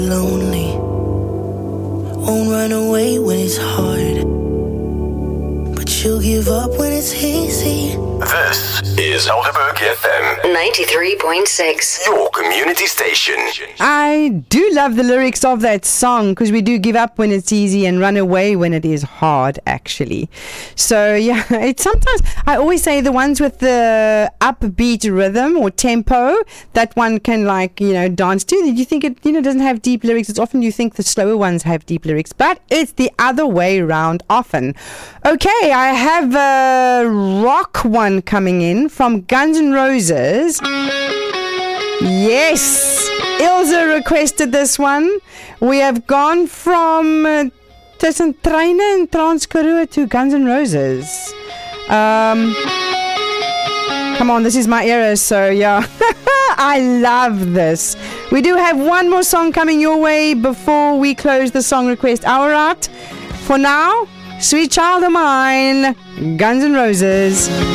Lonely, won't run away when it's hard, but she'll give up when it's easy. This is Helderberg FM 93.6, your community station. I do love the lyrics of that song, because we do give up when it's easy and run away when it is hard, actually. So yeah, it's sometimes, I always say the ones with the upbeat rhythm or tempo, that one can dance to. You think it doesn't have deep lyrics. It's often you think the slower ones have deep lyrics, but it's the other way around often. Okay, I have a rock one coming in from Guns N' Roses. Yes, Ilse requested this one. We have gone from tussen Treine en Transkaroo to Guns N' Roses. Come on, this is my era, so yeah. I love this. We do have one more song coming your way before we close the song request hour out. For now, Sweet Child of Mine, Guns N' Roses.